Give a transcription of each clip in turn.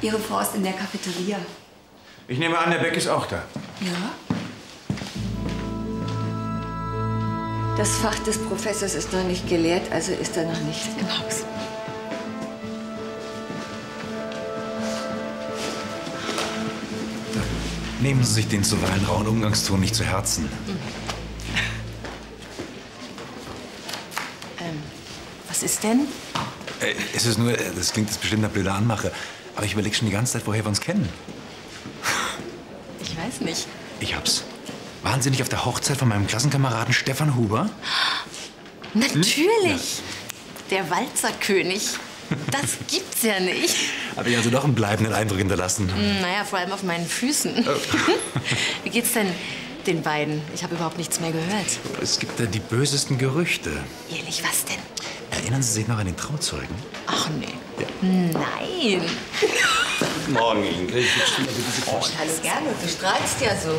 Ihre Frau ist in der Cafeteria. Ich nehme an, der Beck ist auch da. Ja? Das Fach des Professors ist noch nicht gelehrt, also ist er noch nicht im Haus. Nehmen Sie sich den zuweilen rauen Umgangston nicht zu Herzen. Was ist denn? Es ist nur, das klingt jetzt bestimmt nach blöder Anmache, aber ich überlege schon die ganze Zeit, woher wir uns kennen. Ich weiß nicht. Ich hab's. Waren Sie nicht auf der Hochzeit von meinem Klassenkameraden Stefan Huber? Natürlich. Der Walzerkönig. Das gibt's ja nicht. Habe ich also doch einen bleibenden Eindruck hinterlassen. Naja, vor allem auf meinen Füßen. Wie geht's denn den beiden? Ich habe überhaupt nichts mehr gehört. Es gibt da die bösesten Gerüchte. Ehrlich, was denn? Erinnern Sie sich noch an den Trauzeugen? Ach nee. Ja. Nein. Guten Morgen, Ingrid. Hallo Gernot, du strahlst ja so.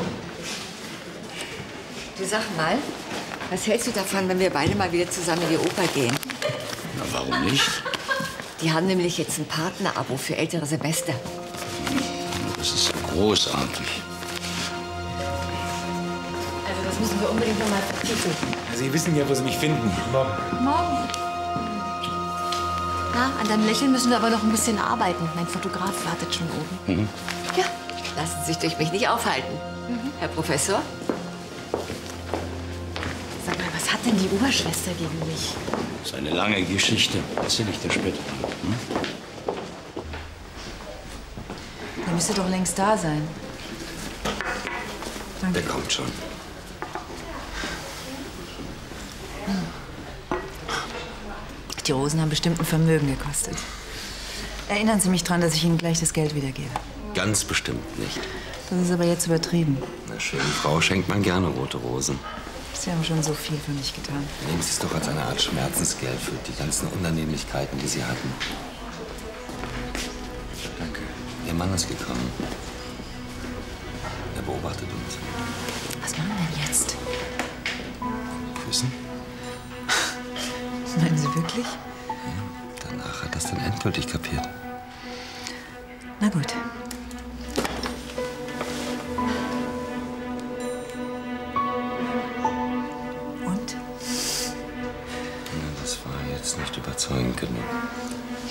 Du sag mal, was hältst du davon, wenn wir beide mal wieder zusammen in die Oper gehen? Na, warum nicht? Die haben nämlich jetzt ein Partnerabo für ältere Semester. Das ist großartig. Also das müssen wir unbedingt noch mal vertiefen. Sie wissen ja, wo Sie mich finden. Morgen. Morgen. Na, an deinem Lächeln müssen wir aber noch ein bisschen arbeiten. Mein Fotograf wartet schon oben. Ja, lassen Sie sich durch mich nicht aufhalten. Herr Professor? Sag mal, was hat denn die Oberschwester gegen mich? Das ist eine lange Geschichte. Erzähl ich dir später. Der müsste doch längst da sein. Der kommt schon. Die Rosen haben bestimmt ein Vermögen gekostet. Erinnern Sie mich dran, dass ich Ihnen gleich das Geld wiedergebe. Ganz bestimmt nicht. Das ist aber jetzt übertrieben. Einer schönen Frau schenkt man gerne rote Rosen. Sie haben schon so viel für mich getan. Nehmen Sie es doch als eine Art Schmerzensgeld für die ganzen Unannehmlichkeiten, die Sie hatten. Danke. Ihr Mann ist gekommen. Er beobachtet uns. Was machen wir denn jetzt? Küssen? Meinen Sie wirklich? Danach hat das dann endgültig kapiert. Na gut. Und? Das war jetzt nicht überzeugend genug.